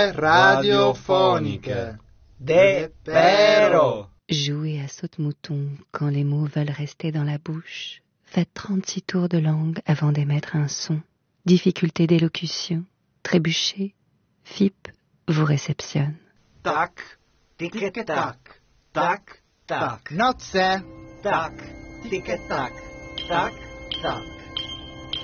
radiophonique. Des perros. Jouez à saute-mouton quand les mots veulent rester dans la bouche. Faites 36 tours de langue avant d'émettre un son. Difficulté d'élocution. Trébuchez. FIP vous réceptionne. Tac, tic-tac, tac, tac. Nozze. Tac, tic-tac, tac, tac.